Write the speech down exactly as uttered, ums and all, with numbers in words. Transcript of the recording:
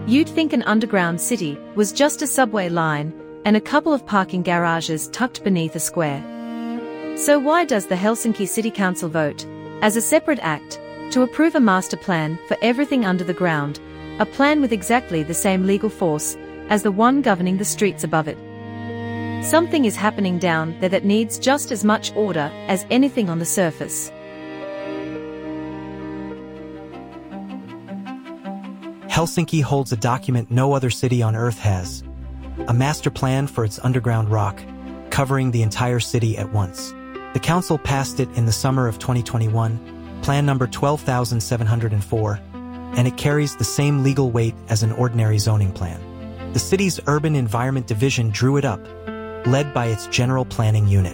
You'd think an underground city was just a subway line and a couple of parking garages tucked beneath a square. So why does the Helsinki City Council vote, as a separate act, to approve a master plan for everything under the ground, a plan with exactly the same legal force as the one governing the streets above it? Something is happening down there that needs just as much order as anything on the surface. Helsinki holds a document no other city on Earth has. A master plan for its underground rock, covering the entire city at once. The council passed it in the summer of twenty twenty-one, plan number twelve thousand seven hundred four, and it carries the same legal weight as an ordinary zoning plan. The city's Urban Environment Division drew it up, led by its General Planning Unit.